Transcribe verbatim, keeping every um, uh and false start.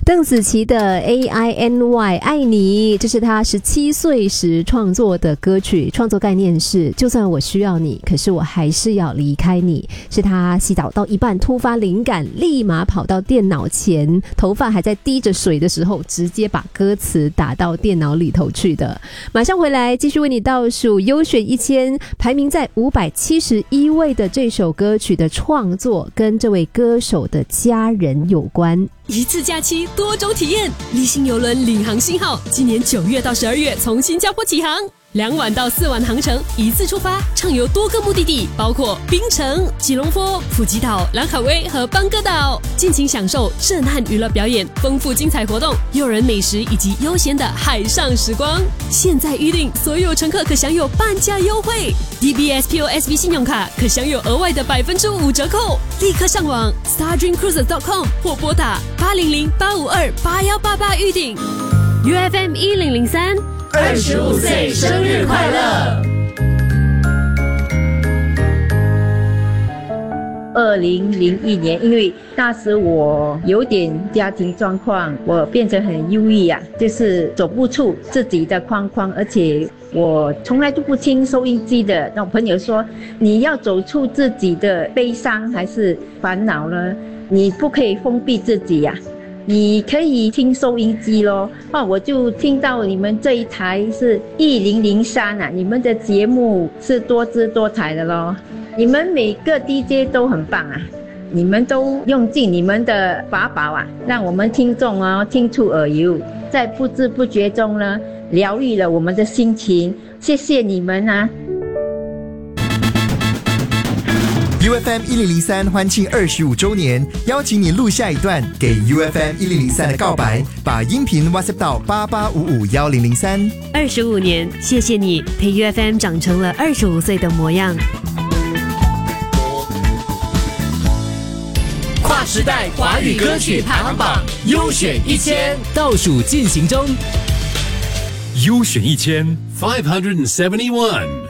邓紫棋的 A I N Y 爱你，这是她十七岁时创作的歌曲，创作概念是就算我需要你，可是我还是要离开你。是她洗澡到一半突发灵感，立马跑到电脑前，头发还在滴着水的时候，直接把歌词打到电脑里头去的。马上回来继续为你倒数优选一千，排名在五百七十一位的这首歌曲的创作跟这位歌手的家人有关。 一次假期多种体验，立新邮轮领航星号今年九月到十二月从新加坡起航，两晚到四晚航程，一次出发，畅游多个目的地，包括槟城、吉隆坡、普吉岛、兰卡威和邦哥岛，尽情享受震撼娱乐表演、丰富精彩活动、诱人美食以及悠闲的海上时光。现在预定，所有乘客可享有半价优惠 ，D B S P O S B 信用卡可享有额外的百分之五折扣。立刻上网 stardream cruises dot com 或拨打八零零八五二八幺八八预订。U F M 一零零三。 二十五岁生日快乐！ 二零零一年，因为那时我有点家庭状况，我变成很忧郁啊，就是走不出自己的框框，而且我从来都不听收音机的。那我朋友说，你要走出自己的悲伤还是烦恼呢？你不可以封闭自己呀、啊。你可以听收音机咯，哦，我就听到你们这一台是一零零三啊，你们的节目是多姿多彩的咯，你们每个 D J 都很棒啊，你们都用尽你们的法宝啊，让我们听众哦听出耳油，在不知不觉中呢，疗愈了我们的心情，谢谢你们啊。 U F M 一零零三欢庆二十五周年，邀请你录下一段给 U F M 一零零三的告白，把音频 WhatsApp 到八八五五一零零三。 二十五年，谢谢你陪 U F M 长成了二十五岁的模样。 跨时代华语歌曲排行榜优选一千倒数进行中。 优选一千 five hundred seventy-one